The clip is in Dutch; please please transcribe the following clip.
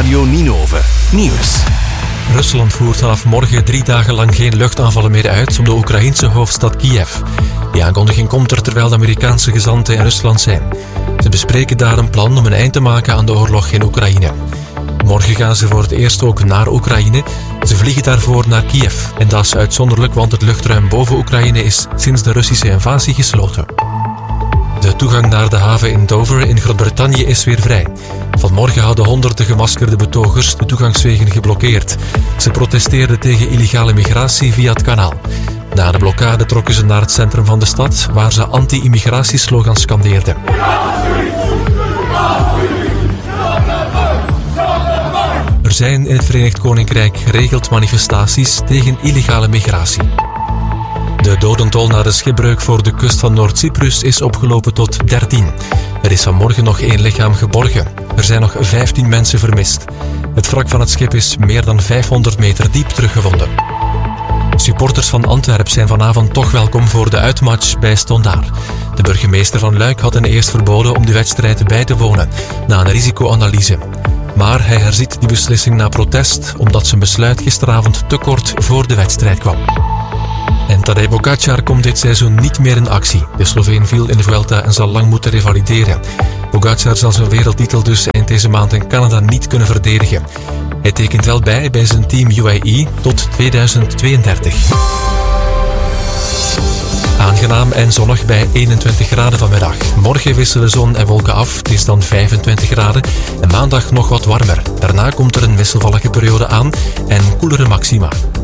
Radio Ninove Nieuws. Rusland voert vanaf morgen 3 dagen lang geen luchtaanvallen meer uit op de Oekraïense hoofdstad Kiev. Die aankondiging komt er terwijl de Amerikaanse gezanten in Rusland zijn. Ze bespreken daar een plan om een eind te maken aan de oorlog in Oekraïne. Morgen gaan ze voor het eerst ook naar Oekraïne. Ze vliegen daarvoor naar Kiev. En dat is uitzonderlijk, want het luchtruim boven Oekraïne is sinds de Russische invasie gesloten. De toegang naar de haven in Dover in Groot-Brittannië is weer vrij. Vanmorgen hadden honderden gemaskerde betogers de toegangswegen geblokkeerd. Ze protesteerden tegen illegale migratie via het kanaal. Na de blokkade trokken ze naar het centrum van de stad, waar ze anti-immigratieslogans scandeerden. Er zijn in het Verenigd Koninkrijk geregeld manifestaties tegen illegale migratie. De dodentol na de schipbreuk voor de kust van Noord-Cyprus is opgelopen tot 13. Er is vanmorgen nog 1 lichaam geborgen. Er zijn nog 15 mensen vermist. Het wrak van het schip is meer dan 500 meter diep teruggevonden. Supporters van Antwerpen zijn vanavond toch welkom voor de uitmatch bij Stondar. De burgemeester van Luik had hen eerst verboden om de wedstrijd bij te wonen, na een risicoanalyse. Maar hij herziet die beslissing na protest, omdat zijn besluit gisteravond te kort voor de wedstrijd kwam. En Tadej Pogačar komt dit seizoen niet meer in actie. De Sloveen viel in de Vuelta en zal lang moeten revalideren. Pogačar zal zijn wereldtitel dus eind deze maand in Canada niet kunnen verdedigen. Hij tekent wel bij zijn team UAE tot 2032. Aangenaam en zonnig bij 21 graden vanmiddag. Morgen wisselen zon en wolken af, het is dan 25 graden. En maandag nog wat warmer. Daarna komt er een wisselvallige periode aan en koelere maxima.